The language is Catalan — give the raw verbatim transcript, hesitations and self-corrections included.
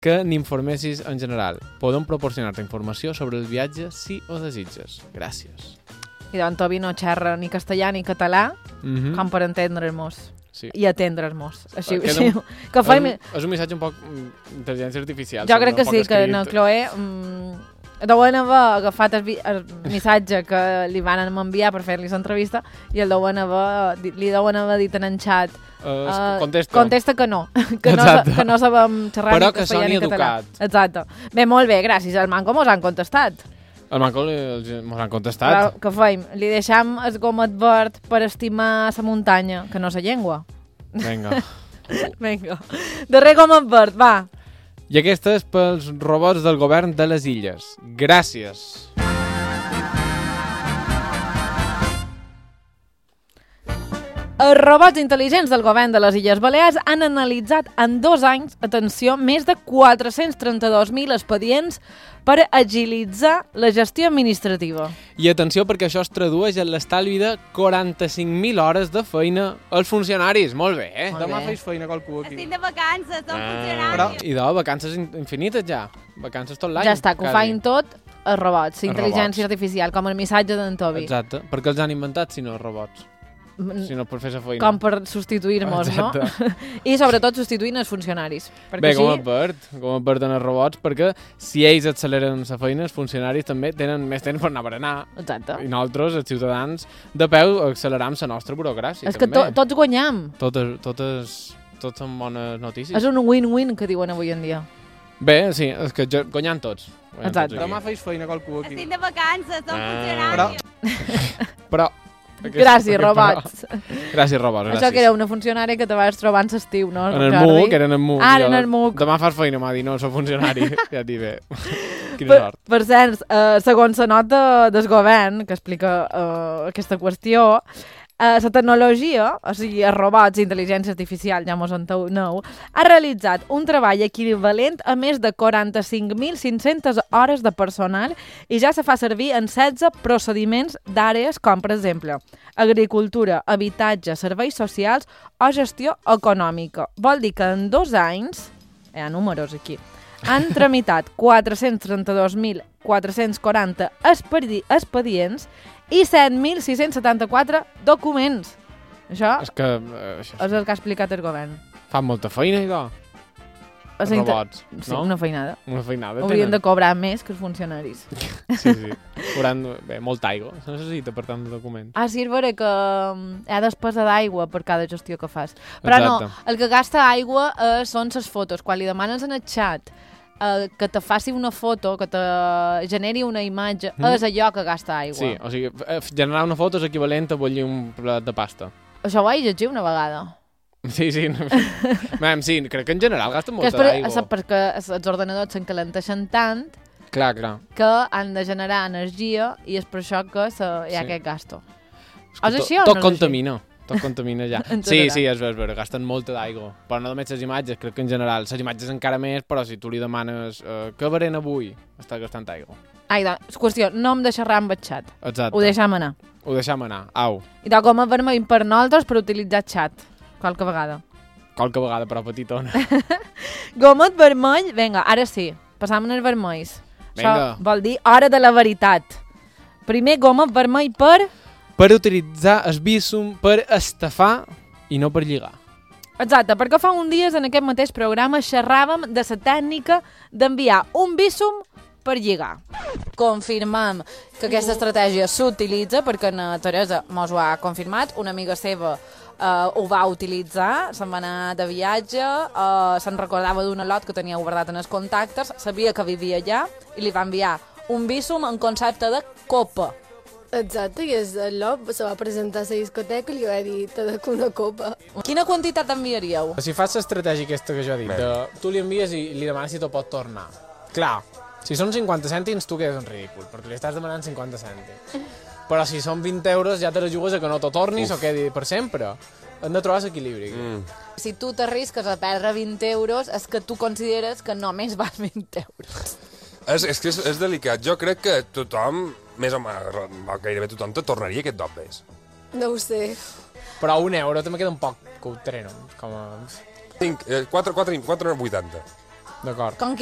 que n'informessis en general. Podem proporcionar-te informació sobre el viatge si ho desitges. Gràcies. I doncs Tobi no xerra ni castellà ni català, Mm-hmm. com per entendre-nos Sí. i atendre'ns. Així, Aquest així un- que faim... És, un, és un missatge un poc mm, intel·ligència artificial. Jo crec sembla, que un sí, poc que escrit. na Chloe mm, deuen haver agafat el, vi el missatge que li van enviar per fer-li l'entrevista i el deuen haver, li deuen haver dit en en xat Uh, uh, contesta. contesta que no, que no, Exacte. que no sabem xerrar Però ni que castellà soni ni català. educat. Exacte. Bé, molt bé, gràcies. El Manco mos han contestat. El Manco ens han contestat. Però què feim? Li deixam el gomet verd per estimar la muntanya, que no la llengua. Vinga. Vinga. Darrer gomet verd, va. I aquesta és pels robots del govern de les illes. Gràcies. Els robots intel·ligents del govern de les Illes Balears han analitzat en dos anys, atenció, més de quatre-cents trenta-dos mil expedients per agilitzar la gestió administrativa. I atenció, perquè això es tradueix en l'estalvi de quaranta-cinc mil hores de feina als funcionaris. Molt bé, eh? Molt Demà bé. feis feina qualcú aquí. Estic de vacances, som Però, funcionaris. I de vacances in- infinites ja. Vacances tot l'any. Ja està, que ho quasi. fain tot els robots, Els intel·ligència robots. artificial, com el missatge d'en Tobi. Exacte. Per què els han inventat, si no els robots? Si no per fer la feina. Com per substituir-nos, no? Exacte. I sobretot substituint els funcionaris. Perquè Bé, com a així... part, com a part en els robots, perquè si ells acceleren la feina, els funcionaris també tenen més temps per anar a berenar. Exacte. I nosaltres, els ciutadans, de peu, acceleram la nostra burocràcia. És que també. to tots guanyam. Totes, totes, totes són bones notícies. És un win-win que diuen avui en dia. Bé, sí, és que jo- guanyem tots. Guanyem Exacte. Tots aquí. Demà feis feina qualcú aquí. Estic de vacances, som Ah. funcionaris. Però... aquest- Gràcies, aquest robots. però- Gràcies, robots, gràcies. Això que era una funcionària que te vas trobar en l'estiu, no? En el Jordi? MUC, era en el MUC. Ah, Jo, en el MUC. Demà fas feina, m'ha dit, no, soc funcionari. Ja et dic, bé. Quina Per, sort. per cert, uh, segons la nota del govern que explica uh, aquesta qüestió, uh, la tecnologia, o sigui, els robots d'intel·ligència artificial, ja mos enteneu, ha realitzat un treball equivalent a més de quaranta-cinc mil cinc-centes hores de personal i ja se fa servir en setze procediments d'àrees com, per exemple, agricultura, habitatge, serveis socials o gestió econòmica. Vol dir que en dos anys, hi ha números aquí, han tramitat quatre-cents trenta-dos mil quatre-cents quaranta expedi expedients i set mil sis-cents setanta-quatre documents. Això És que eh, això és el que ha explicat el govern. fan molta feina, idò. Els Els inter- robots, Sí, no? una feinada. Una feinada Haurien de tenen. cobrar més que els funcionaris. Sí, sí. Hauran, bé, molta aigua. Se necessita per tant de documents. Ah, sí, és vera que mm, hi ha despesa d'aigua per cada gestió que fas. Però Exacte. no, el que gasta aigua eh, són les fotos. Quan li demanes en el xat eh, que te faci una foto, que te generi una imatge, Mm. és allò que gasta aigua. Sí, o sigui, eh, generar una foto és equivalent a bullir un plat de pasta. Això ho vaig llegir una vegada. Sí, sí. Mem, sí, crec que en general gasten Que és molta per, aigua. és perquè els ordenadors s'encalenteixen tant Clar, clar. que han de generar energia i és per això que se, hi ha Sí. aquest gasto. És que És tot- així o tot no és contamina. Tot contamina ja. En Sí, general. sí, és ver, és ver, gasten molta d'aigua. Però no només les imatges, crec que en general. Les imatges encara més, però si tu li demanes eh, què berem avui, està gastant aigua. Ai, doncs, qüestió, no hem de xerrar amb el xat. Exacte. Ho deixam anar. Ho deixam anar. Au. I tal com a vermell per nosaltres per utilitzar xat. Qualque vegada. Qualque vegada, però petitona. Gomet vermell, vinga, ara sí. Passam en els vermells. Vinga. Això vol dir hora de la veritat. Primer gomet vermell per... Per utilitzar el bísum per estafar i no per lligar. Exacte, perquè fa un dies en aquest mateix programa xerràvem de la tècnica d'enviar un bísum per lligar. Confirmam que aquesta estratègia s'utilitza perquè na Teresa mos ho ha confirmat, una amiga seva uh, ho va utilitzar, se'n va anar de viatge, uh, se'n recordava d'un lot que tenia guardat en els contactes, sabia que vivia allà i li va enviar un bísum en concepte de copa. Exacte, i és allò, se va presentar a la discoteca i li va dir, te dec una copa. Quina quantitat enviaríeu? Si fas l'estratègia aquesta que jo he dit, de, tu li envies i li demanes si te pot tornar. Clar, si són cinquanta cèntims tu quedes en ridícul, perquè li estàs demanant cinquanta cèntims. Però si són vint euros ja te la jugues a que no t'ho tornis o quedi per sempre. Hem de trobar l'equilibri. Mm. Si tu t'arrisques a perdre vint euros, és que tu consideres que només val vint euros. És, és que és, és delicat. Jo crec que tothom, més o menys, gairebé tothom, te tornaria aquest dobbes. No ho sé. Però un euro també queda un poc cutre, no? Com a... cinc, eh, quatre, quatre, quatre, vuitanta. D'acord. Com